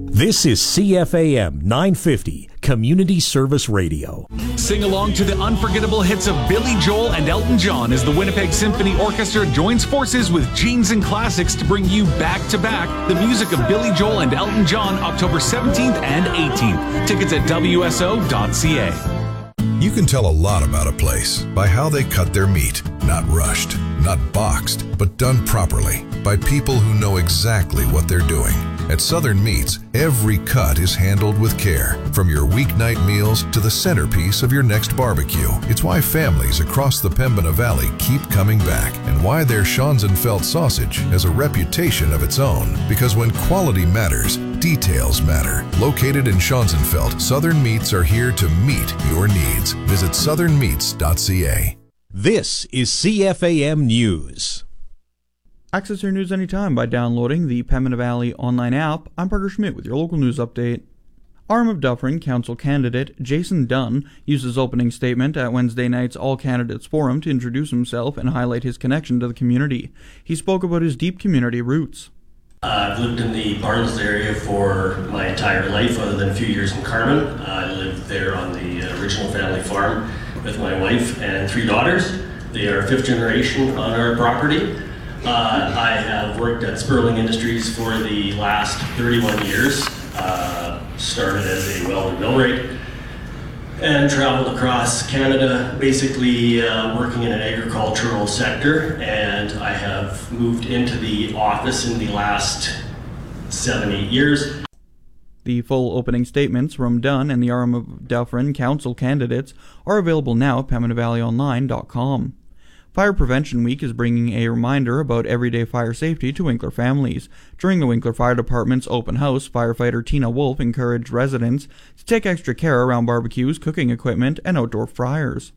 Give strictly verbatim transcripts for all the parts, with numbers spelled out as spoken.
This is C F A M nine fifty, Community Service Radio. Sing along to the unforgettable hits of Billy Joel and Elton John as the Winnipeg Symphony Orchestra joins forces with Genes and Classics to bring you back-to-back the music of Billy Joel and Elton John October seventeenth and eighteenth. Tickets at W S O dot C A. You can tell a lot about a place by how they cut their meat. Not rushed, not boxed, but done properly by people who know exactly what they're doing. At Southern Meats, every cut is handled with care, from your weeknight meals to the centerpiece of your next barbecue. It's why families across the Pembina Valley keep coming back, and why their Schonzenfeld sausage has a reputation of its own. Because when quality matters, details matter. Located in Schonzenfeld, Southern Meats are here to meet your needs. Visit southern meats dot c a. This is C F A M News. Access your news anytime by downloading the Pembina Valley online app. I'm Parker Schmidt with your local news update. R M of Dufferin Council candidate Jason Dunn used his opening statement at Wednesday night's All Candidates Forum to introduce himself and highlight his connection to the community. He spoke about his deep community roots. Uh, I've lived in the Barnes area for my entire life, other than a few years in Carman. Uh, I lived there on the original family farm with my wife and three daughters. They are fifth generation on our property. Uh, I have worked at Sperling Industries for the last thirty-one years. Uh, started as a welder millwright and traveled across Canada, basically uh, working in an agricultural sector. And I have moved into the office in the last seven, eight years. The full opening statements from Dunn and the R M of Dufferin Council candidates are available now at pembina valley online dot com. Fire Prevention Week is bringing a reminder about everyday fire safety to Winkler families. During the Winkler Fire Department's open house, firefighter Tina Wolf encouraged residents to take extra care around barbecues, cooking equipment, and outdoor fryers.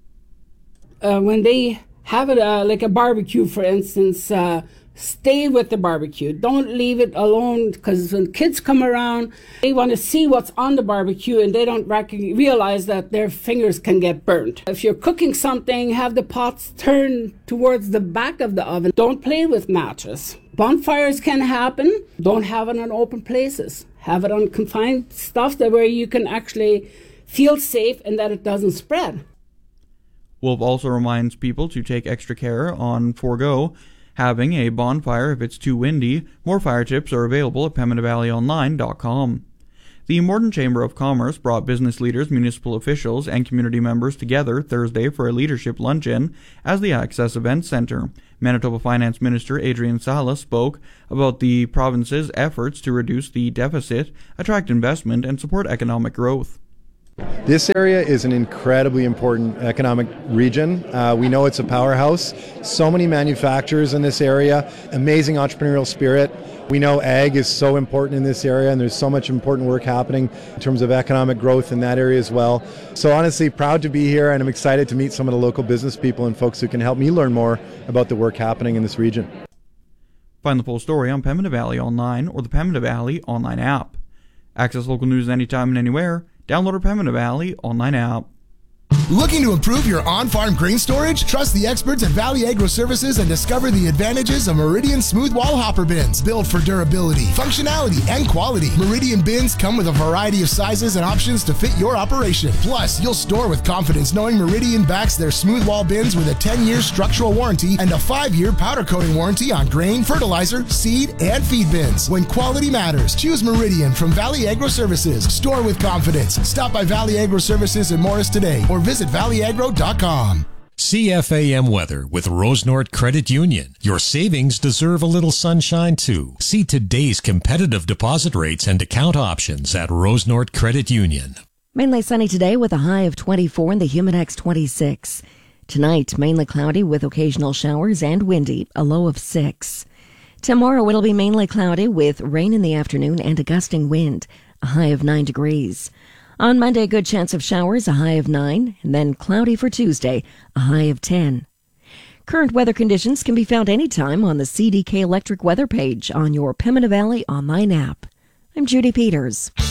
Uh, when they have it, uh, like a barbecue, for instance, uh, stay with the barbecue. Don't leave it alone, because when kids come around, they want to see what's on the barbecue and they don't rec- realize that their fingers can get burnt. If you're cooking something, have the pots turned towards the back of the oven. Don't play with matches. Bonfires can happen. Don't have it in open places. Have it on confined stuff that where you can actually feel safe and that it doesn't spread. Wolf also reminds people to take extra care on forego having a bonfire if it's too windy. More fire tips are available at pembina valley online dot com. The Morden Chamber of Commerce brought business leaders, municipal officials, and community members together Thursday for a leadership luncheon as the Access Event Centre. Manitoba Finance Minister Adrian Salas spoke about the province's efforts to reduce the deficit, attract investment, and support economic growth. This area is an incredibly important economic region. Uh, we know it's a powerhouse. So many manufacturers in this area, amazing entrepreneurial spirit. We know ag is so important in this area, and there's so much important work happening in terms of economic growth in that area as well. So honestly, proud to be here, and I'm excited to meet some of the local business people and folks who can help me learn more about the work happening in this region. Find the full story on Pembina Valley Online or the Pembina Valley Online app. Access local news anytime and anywhere. Download our Pembina Valley Online app. Looking to improve your on-farm grain storage? Trust the experts at Valley Agro Services and discover the advantages of Meridian Smooth Wall Hopper Bins. Built for durability, functionality, and quality. Meridian bins come with a variety of sizes and options to fit your operation. Plus, you'll store with confidence knowing Meridian backs their smooth wall bins with a ten-year structural warranty and a five-year powder coating warranty on grain, fertilizer, seed, and feed bins. When quality matters, choose Meridian from Valley Agro Services. Store with confidence. Stop by Valley Agro Services in Morris today or visit valley agro dot com. C F A M weather with Rosenort Credit Union. Your savings deserve a little sunshine too. See today's competitive deposit rates and account options at Rosenort Credit Union. Mainly sunny today with a high of twenty-four and the Humidex twenty-six. Tonight, mainly cloudy with occasional showers and windy, a low of six. Tomorrow, it'll be mainly cloudy with rain in the afternoon and a gusting wind, a high of nine degrees. On Monday, a good chance of showers, a high of nine, and then cloudy for Tuesday, a high of ten. Current weather conditions can be found anytime on the C D K Electric weather page on your Pembina Valley Online app. I'm Judy Peters.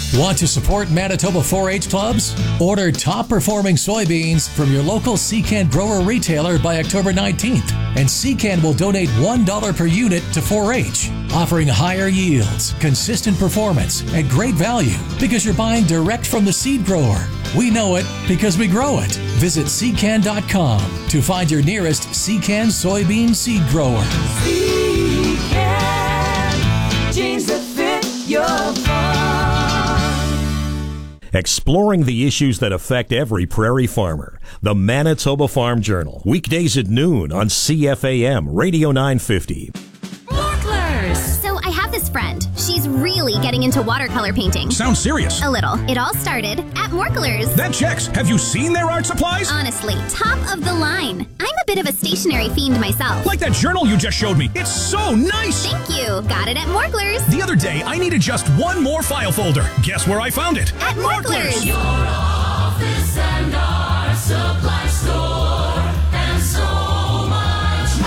Want to support Manitoba four H clubs? Order top-performing soybeans from your local Secan grower retailer by October nineteenth, and Secan will donate one dollar per unit to four H, offering higher yields, consistent performance, and great value because you're buying direct from the seed grower. We know it because we grow it. Visit secan dot com to find your nearest Secan soybean seed grower. Secan, jeans that fit your farm. Exploring the issues that affect every prairie farmer. The Manitoba Farm Journal. Weekdays at noon on C F A M Radio nine fifty. So I have this friend. She's really getting into watercolor painting. Sounds serious. A little. It all started at Morklers. That checks. Have you seen their art supplies? Honestly, top of the line. I'm a bit of a stationery fiend myself. Like that journal you just showed me. It's so nice. Thank you. Got it at Morklers. The other day, I needed just one more file folder. Guess where I found it? At Morklers. Your office and our supply store and so much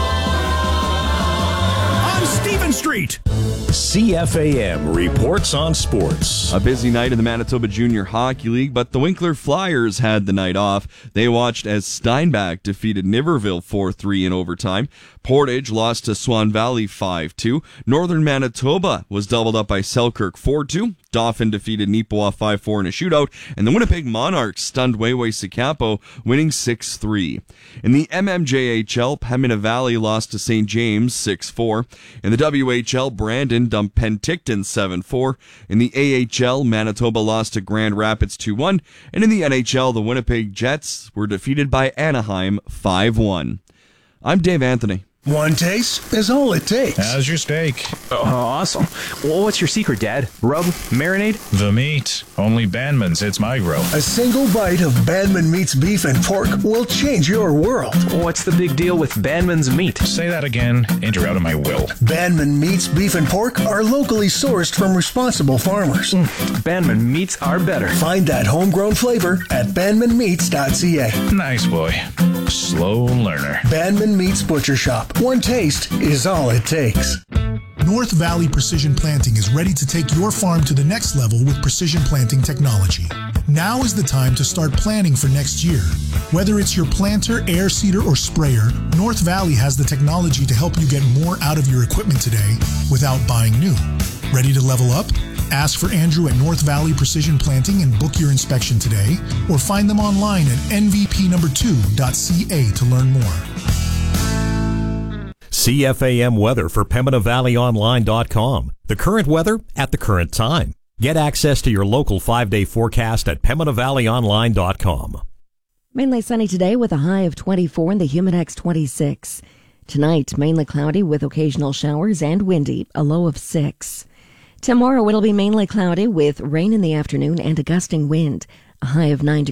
more. On Stephen Street. C F A M reports on sports. A busy night in the Manitoba Junior Hockey League, but the Winkler Flyers had the night off. They watched as Steinbach defeated Niverville four three in overtime. Portage lost to Swan Valley five two. Northern Manitoba was doubled up by Selkirk four two. Dauphin defeated Neepawa five four in a shootout, and the Winnipeg Monarchs stunned Wayway-Sikapo, winning six three. In the M M J H L, Pembina Valley lost to Saint James six four. In the W H L, Brandon dumped Penticton seven four. In the A H L, Manitoba lost to Grand Rapids two one. And in the N H L, the Winnipeg Jets were defeated by Anaheim five one. I'm Dave Anthony. One taste is all it takes. How's your steak? Oh, awesome. Well, what's your secret, Dad? Rub? Marinade? The meat. Only Bandman's hits my grill. A single bite of Bandman Meat's beef and pork will change your world. What's the big deal with Bandman's meat? Say that again, and you're out of my will. Bandman Meat's beef and pork are locally sourced from responsible farmers. Mm, Bandman Meats are better. Find that homegrown flavor at bandman meats dot c a. Nice boy. Slow learner. Bandman Meats Butcher Shop. One taste is all it takes. North Valley Precision Planting is ready to take your farm to the next level with precision planting technology. Now is the time to start planning for next year. Whether it's your planter, air seeder, or sprayer, North Valley has the technology to help you get more out of your equipment today without buying new. Ready to level up? Ask for Andrew at North Valley Precision Planting and book your inspection today, or find them online at N V P number two dot c a to learn more. C F A M weather for Pembina Valley Online dot com. The current weather at the current time. Get access to your local five-day forecast at Pembina Valley Online dot com. Mainly sunny today with a high of twenty-four and the Humidex twenty-six. Tonight, mainly cloudy with occasional showers and windy, a low of six. Tomorrow, it'll be mainly cloudy with rain in the afternoon and a gusting wind, a high of nine degrees.